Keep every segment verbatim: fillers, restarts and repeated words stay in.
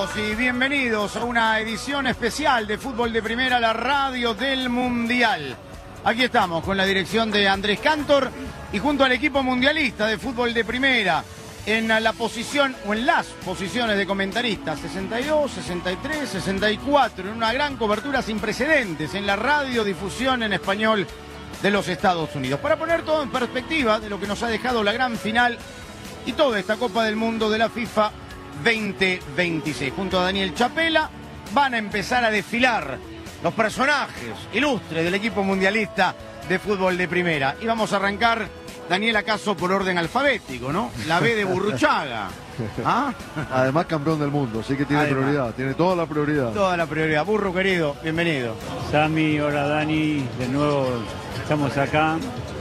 todos y bienvenidos a una edición especial de Fútbol de Primera, la radio del Mundial. Aquí estamos con la dirección de Andrés Cantor y junto al equipo mundialista de Fútbol de Primera en la posición o en las posiciones de comentaristas sesenta y dos, sesenta y tres, sesenta y cuatro, en una gran cobertura sin precedentes en la radiodifusión en español de los Estados Unidos. Para poner todo en perspectiva de lo que nos ha dejado la gran final y toda esta Copa del Mundo de la FIFA veinte veintiséis. Junto a Daniel Chapela van a empezar a desfilar los personajes ilustres del equipo mundialista de Fútbol de Primera. Y vamos a arrancar, Daniel, acaso por orden alfabético, ¿no? La B de Burruchaga. ¿Ah? Además campeón del mundo, así que tiene Además. prioridad, tiene toda la prioridad. Toda la prioridad. Burro querido, bienvenido. Sami, hola Dani, de nuevo estamos acá.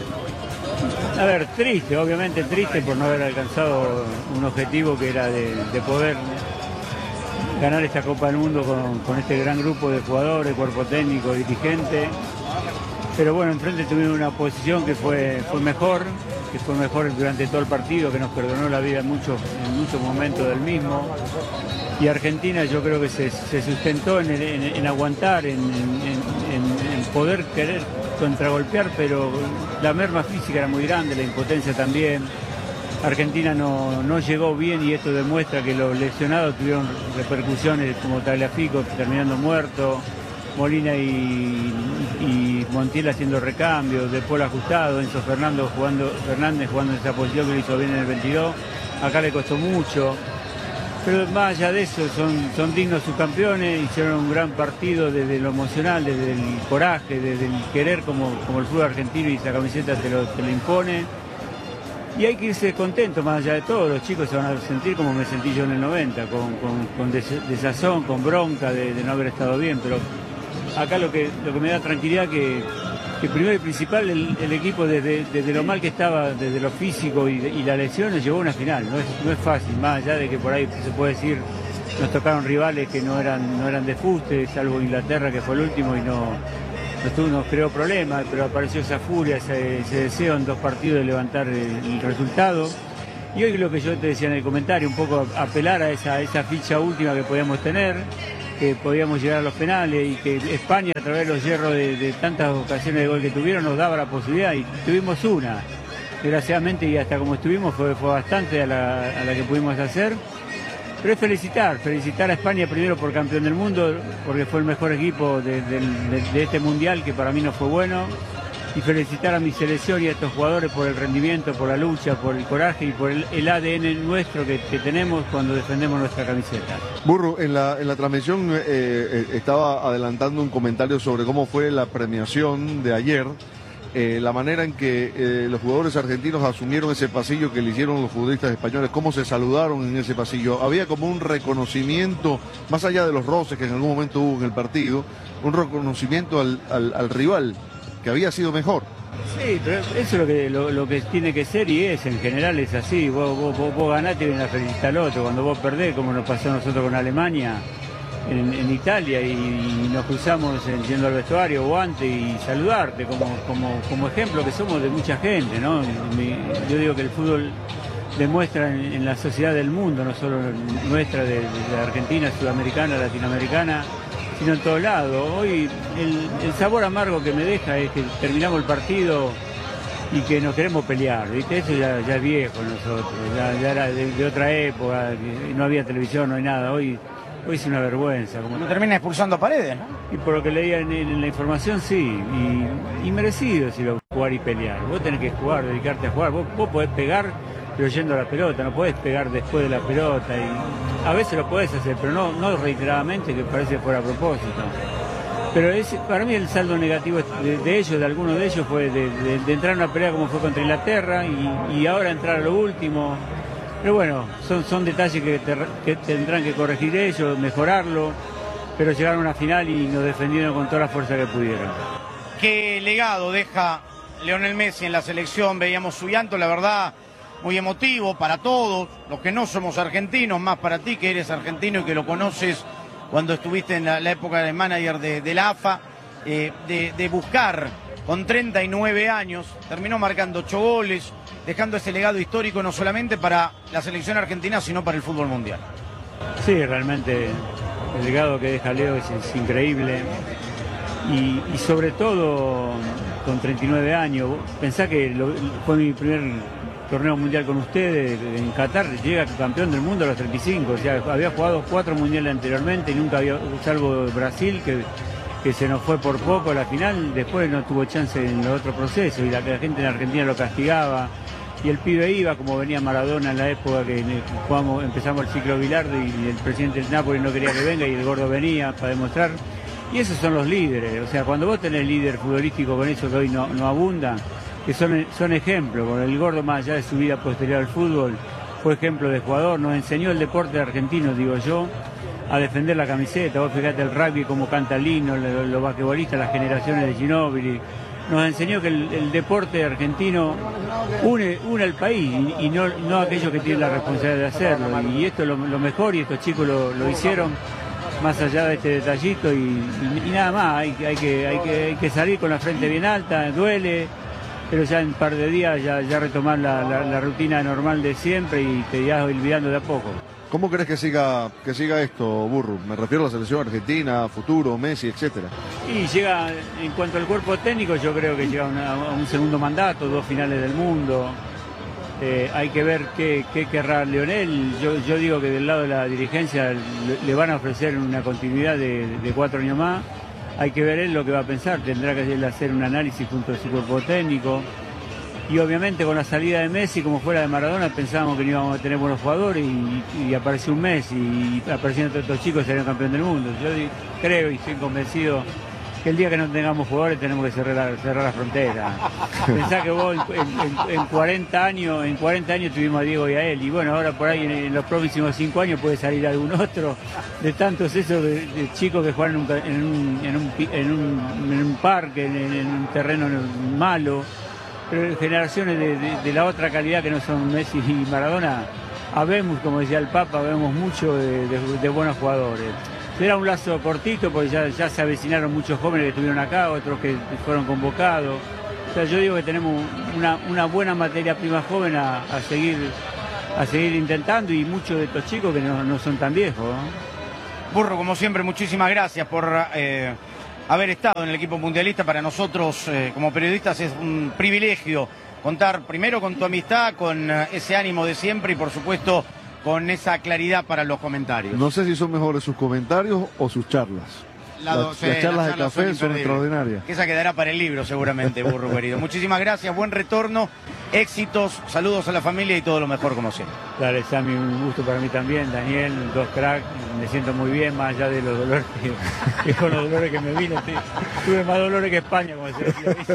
A ver, triste, obviamente triste por no haber alcanzado un objetivo que era de, de poder ganar esta Copa del Mundo con, con este gran grupo de jugadores, cuerpo técnico, dirigente. Pero bueno, enfrente tuvimos una posición que fue, fue mejor, que fue mejor durante todo el partido, que nos perdonó la vida en muchos, en muchos momentos del mismo. Y Argentina yo creo que se, se sustentó en, el, en, en aguantar, en, en, en, en poder querer contragolpear, pero la merma física era muy grande, la impotencia también. Argentina no, no llegó bien y esto demuestra que los lesionados tuvieron repercusiones como Tagliafico terminando muerto, Molina y, y Montiel haciendo recambios, De Paul ajustado, Enzo Fernando jugando, Fernández jugando en esa posición que lo hizo bien en el veintidós, acá le costó mucho. Pero más allá de eso, son, son dignos subcampeones, hicieron un gran partido desde lo emocional, desde el coraje, desde el querer como, como el fútbol argentino y esa camiseta te lo, te lo impone. Y hay que irse contento más allá de todo, los chicos se van a sentir como me sentí yo en el noventa, con, con, con des, desazón, con bronca de, de no haber estado bien, pero acá lo que, lo que me da tranquilidad que, que primero y principal el, el equipo desde, desde lo mal que estaba, desde lo físico y, y la lesión nos llevó a una final, no es, no es fácil, más allá de que por ahí se puede decir nos tocaron rivales que no eran, no eran de fuste, salvo Inglaterra que fue el último y no, nos, nos creó problemas, pero apareció esa furia, ese, ese deseo en dos partidos de levantar el, el resultado. Y hoy lo que yo te decía en el comentario, un poco apelar a esa, esa ficha última que podíamos tener, que podíamos llegar a los penales y que España a través de los hierros de, de tantas ocasiones de gol que tuvieron nos daba la posibilidad y tuvimos una, desgraciadamente, y hasta como estuvimos fue, fue bastante a la, a la que pudimos hacer. Pero es felicitar, felicitar a España primero por campeón del mundo, porque fue el mejor equipo de, de, de, de este mundial que para mí no fue bueno. Y felicitar a mi selección y a estos jugadores por el rendimiento, por la lucha, por el coraje y por el, el A D N nuestro que, que tenemos cuando defendemos nuestra camiseta. Burro, en la, en la transmisión eh, eh, estaba adelantando un comentario sobre cómo fue la premiación de ayer, eh, la manera en que eh, los jugadores argentinos asumieron ese pasillo que le hicieron los futbolistas españoles, cómo se saludaron en ese pasillo. Había como un reconocimiento, más allá de los roces que en algún momento hubo en el partido, un reconocimiento al, al, al rival, que había sido mejor. Sí, pero eso es lo que, lo, lo que tiene que ser y es, en general es así, vos, vos, vos, vos ganaste y vienes a felicitar al otro, cuando vos perdés, como nos pasó a nosotros con Alemania, en, en Italia, y, y nos cruzamos en, yendo al vestuario o antes y saludarte como, como, como ejemplo que somos de mucha gente, ¿no? Mi, yo digo que el fútbol demuestra en, en la sociedad del mundo, no solo nuestra, de, de Argentina, sudamericana, latinoamericana, sino en todos lados. Hoy el, el sabor amargo que me deja es que terminamos el partido y que nos queremos pelear, ¿viste? Eso ya, ya es viejo nosotros, ya, ya era de, de otra época, no había televisión, no hay nada. Hoy, hoy es una vergüenza. Como no termina expulsando a Paredes, ¿no? Y por lo que leía en, en la información, sí, y, y merecido si lo jugar y pelear. Vos tenés que jugar, dedicarte a jugar, vos, vos podés pegar pero yendo a la pelota, no podés pegar después de la pelota, y a veces lo podés hacer, pero no, no reiteradamente, que parece fuera a propósito. Pero es, para mí el saldo negativo de, de ellos, de algunos de ellos, fue de, de, de entrar en una pelea como fue contra Inglaterra y, y ahora entrar a lo último. Pero bueno, son, son detalles que, te, que tendrán que corregir ellos, mejorarlo, pero llegaron a una final y nos defendieron con toda la fuerza que pudieron. ¿Qué legado deja Lionel Messi en la selección? Veíamos su llanto, la verdad, muy emotivo para todos, los que no somos argentinos, más para ti que eres argentino y que lo conoces cuando estuviste en la, la época de manager de, de la A F A, eh, de, de buscar con treinta y nueve años, terminó marcando ocho goles, dejando ese legado histórico no solamente para la selección argentina, sino para el fútbol mundial. Sí, realmente el legado que deja Leo es, es increíble. Y, y sobre todo con treinta y nueve años, pensá que lo, fue mi primer torneo mundial con ustedes en Qatar, llega campeón del mundo a los treinta y cinco, o sea, había jugado cuatro mundiales anteriormente y nunca había, salvo Brasil, que, que se nos fue por poco a la final, después no tuvo chance en los otros procesos y la, la gente en Argentina lo castigaba. Y el pibe iba, como venía Maradona en la época que jugamos, empezamos el ciclo Bilardo y el presidente del Napoli no quería que venga y el gordo venía para demostrar. Y esos son los líderes, o sea, cuando vos tenés líder futbolístico con eso que hoy no, no abunda, que son, son ejemplos, con el gordo más allá de su vida posterior al fútbol, fue ejemplo de jugador, nos enseñó el deporte argentino, digo yo, a defender la camiseta. Vos fíjate el rugby, como canta el himno, los, los basquetbolistas, las generaciones de Ginóbili. Nos enseñó que el, el deporte argentino une, une al país y, y no, no aquellos que tienen la responsabilidad de hacerlo. Y esto es lo, lo mejor y estos chicos lo, lo hicieron más allá de este detallito y, y, y nada más. Hay, hay, que, hay, que, hay que salir con la frente bien alta, duele, pero ya en un par de días ya, ya retomar la, la, la rutina normal de siempre y te irás olvidando de a poco. ¿Cómo crees que siga que siga esto, Burru? Me refiero a la selección argentina, futuro, Messi, etcétera. Y llega, en cuanto al cuerpo técnico, yo creo que llega una, a un segundo mandato, dos finales del mundo. Eh, hay que ver qué, qué querrá Lionel. Yo, yo digo que del lado de la dirigencia le, le van a ofrecer una continuidad de, de cuatro años más. Hay que ver él lo que va a pensar. Tendrá que él hacer un análisis junto a su cuerpo técnico. Y obviamente con la salida de Messi, como fuera de Maradona, pensábamos que no íbamos a tener buenos jugadores y, y apareció un Messi y aparecieron todos estos chicos y serían campeón del mundo. Yo creo y estoy convencido que el día que no tengamos jugadores tenemos que cerrar la, cerrar la frontera. Pensá que vos en, en, en cuarenta años, en cuarenta años tuvimos a Diego y a él, y bueno, ahora por ahí en, en los próximos cinco años puede salir algún otro, de tantos esos de, de chicos que juegan en un, en un, en un, en un, en un parque, en, en un terreno malo. Pero generaciones de, de, de la otra calidad que no son Messi y Maradona, habemos, como decía el Papa, vemos mucho de, de, de buenos jugadores. Será un lazo cortito porque ya, ya se avecinaron muchos jóvenes que estuvieron acá, otros que fueron convocados. O sea, yo digo que tenemos una, una buena materia prima joven a, a, seguir, a seguir intentando y muchos de estos chicos que no, no son tan viejos, ¿no? Burro, como siempre, muchísimas gracias por Eh... haber estado en el equipo mundialista. Para nosotros eh, como periodistas es un privilegio contar primero con tu amistad, con eh, ese ánimo de siempre y por supuesto con esa claridad para los comentarios. No sé si son mejores sus comentarios o sus charlas. La las, sí, las charlas las de café son, son extraordinarias. Esa quedará para el libro seguramente, Burro querido. Muchísimas gracias, buen retorno, éxitos, saludos a la familia y todo lo mejor como siempre. Dale, Sammy, un gusto para mí también. Daniel, dos cracks, me siento muy bien, más allá de los dolores que, que con los dolores que me vino. Tuve más dolores que España, como se decía.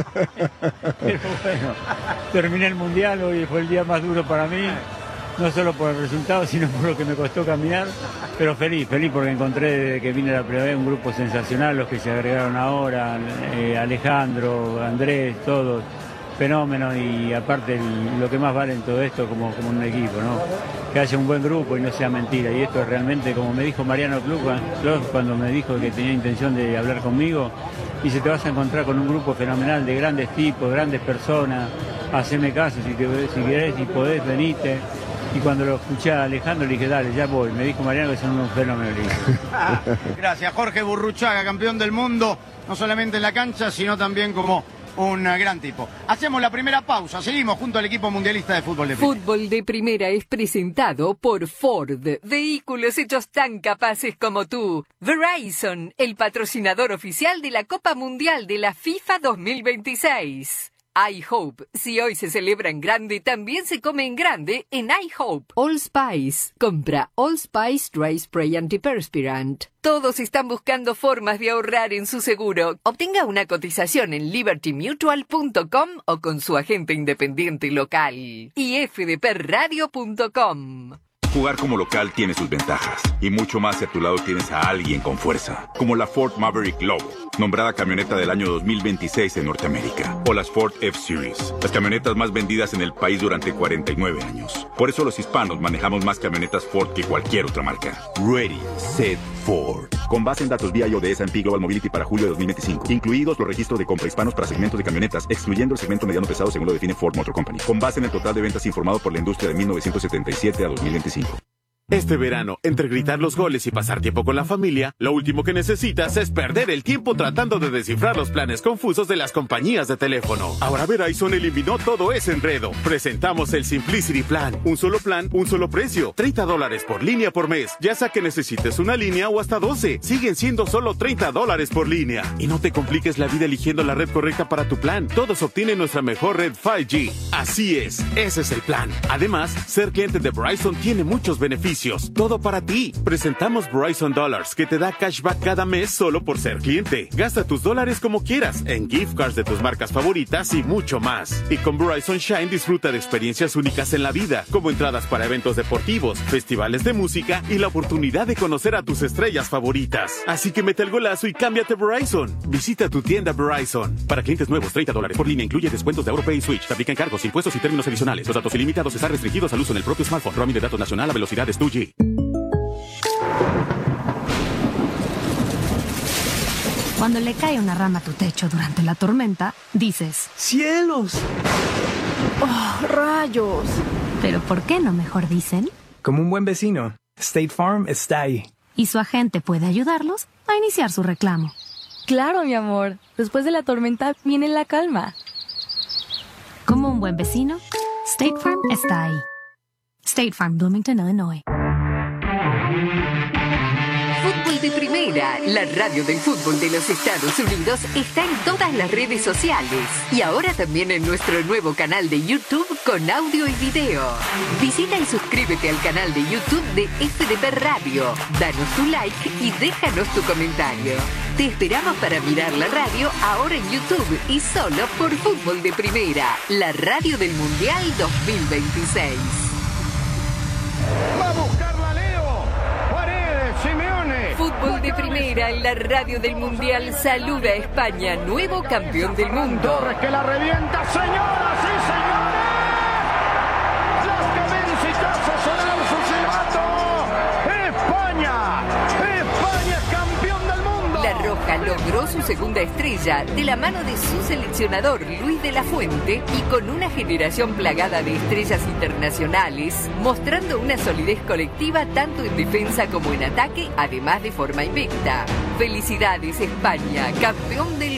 Pero bueno, terminé el Mundial, hoy fue el día más duro para mí. No solo por el resultado, sino por lo que me costó caminar, pero feliz, feliz porque encontré desde que vine la primera vez un grupo sensacional, los que se agregaron ahora, eh, Alejandro, Andrés, todos, fenómenos y aparte el, lo que más vale en todo esto como, como un equipo, ¿no? Que haya un buen grupo y no sea mentira. Y esto es realmente, como me dijo Mariano Club cuando me dijo que tenía intención de hablar conmigo, y se te vas a encontrar con un grupo fenomenal de grandes tipos, grandes personas, haceme caso, si, te, si querés y podés, venite. Y cuando lo escuché a Alejandro le dije, dale, ya voy. Me dijo Mariano que son unos fenómenos. Gracias, Jorge Burruchaga, campeón del mundo, no solamente en la cancha, sino también como un gran tipo. Hacemos la primera pausa, seguimos junto al equipo mundialista de fútbol de primera. Fútbol de primera es presentado por Ford, vehículos hechos tan capaces como tú. Verizon, el patrocinador oficial de la Copa Mundial de la FIFA dos mil veintiséis. iHope, si hoy se celebra en grande, también se come en grande en iHope. Allspice, compra Allspice Dry Spray Antiperspirant. Todos están buscando formas de ahorrar en su seguro. Obtenga una cotización en liberty mutual punto com o con su agente independiente local. y f d p radio punto com. Jugar como local tiene sus ventajas, y mucho más si a tu lado tienes a alguien con fuerza, como la Ford Maverick Lobo, nombrada camioneta del año dos mil veintiséis en Norteamérica, o las Ford F-Series, las camionetas más vendidas en el país durante cuarenta y nueve años. Por eso los hispanos manejamos más camionetas Ford que cualquier otra marca. Ready, Set, Ford. Con base en datos V I A de S and P Global Mobility para julio de dos mil veinticinco, incluidos los registros de compra hispanos para segmentos de camionetas, excluyendo el segmento mediano pesado según lo define Ford Motor Company, con base en el total de ventas informado por la industria de mil novecientos setenta y siete a dos mil veinticinco. Este verano, entre gritar los goles y pasar tiempo con la familia, lo último que necesitas es perder el tiempo tratando de descifrar los planes confusos de las compañías de teléfono. Ahora Verizon eliminó todo ese enredo. Presentamos el Simplicity Plan. Un solo plan, un solo precio. treinta dólares por línea por mes. Ya sea que necesites una línea o hasta doce. Siguen siendo solo treinta dólares por línea. Y no te compliques la vida eligiendo la red correcta para tu plan. Todos obtienen nuestra mejor red cinco G. Así es, ese es el plan. Además, ser cliente de Verizon tiene muchos beneficios. Todo para ti. Presentamos Verizon Dollars, que te da cashback cada mes solo por ser cliente. Gasta tus dólares como quieras, en gift cards de tus marcas favoritas y mucho más. Y con Verizon Shine disfruta de experiencias únicas en la vida, como entradas para eventos deportivos, festivales de música y la oportunidad de conocer a tus estrellas favoritas. Así que mete el golazo y cámbiate Verizon. Visita tu tienda Verizon. Para clientes nuevos, treinta dólares por línea incluye descuentos de AuroPay y Switch. Te aplican cargos, impuestos y términos adicionales. Los datos ilimitados están restringidos al uso en el propio smartphone. Roaming de datos nacional a velocidades dos G. Cuando le cae una rama a tu techo durante la tormenta, dices: ¡cielos! ¡Oh, rayos! Pero ¿por qué no mejor dicen? Como un buen vecino, State Farm está ahí. Y su agente puede ayudarlos a iniciar su reclamo. Claro, mi amor. Después de la tormenta viene la calma. Como un buen vecino, State Farm está ahí. State Farm, Bloomington, Illinois. Fútbol de Primera, la radio del fútbol de los Estados Unidos, está en todas las redes sociales y ahora también en nuestro nuevo canal de YouTube con audio y video. Visita y suscríbete al canal de YouTube de F D P Radio. Danos tu like y déjanos tu comentario. Te esperamos para mirar la radio ahora en YouTube y solo por Fútbol de Primera, la radio del Mundial dos mil veintiséis. ¡Va a buscarla Leo! ¡Paredes! ¡Simeone! Fútbol de Primera en la radio del Mundial saluda a España, nuevo campeón del mundo. Torres que la revienta, señoras y señores. Las cabecitas sonaron su silbato. ¡España! ¡España es campeón del mundo! La Roja logró su segunda estrella de la mano de su seleccionador Luis de la Fuente y con una generación plagada de estrellas internacionales, mostrando una solidez colectiva tanto en defensa como en ataque, además de forma invicta. Felicidades España, campeón del